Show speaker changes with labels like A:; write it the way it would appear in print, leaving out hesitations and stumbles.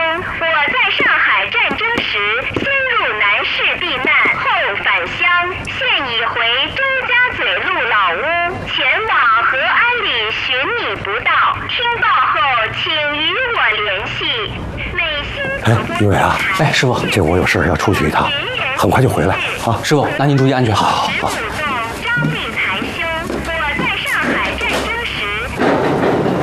A: 我在上海战争时先入南市避难，后返乡，现已回钟家嘴路老屋，前往和安里寻你不到。听报后，请与我联系。美心。
B: 于伟啊，
C: 师傅，
B: 这我有事要出去一趟，很快就回来啊。
C: 师傅，那您注意安全。
B: 好。